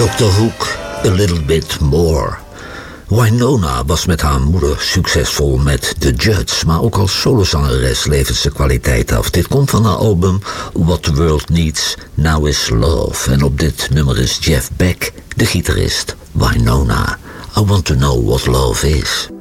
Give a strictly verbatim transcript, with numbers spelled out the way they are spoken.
dokter Hook, A Little Bit More. Wynonna was met haar moeder succesvol met The Judds, maar ook als solozangeres levert ze kwaliteit af. Dit komt van haar album What the World Needs Now Is Love. En op dit nummer is Jeff Beck, de gitarist, Wynonna. I want to know what love is.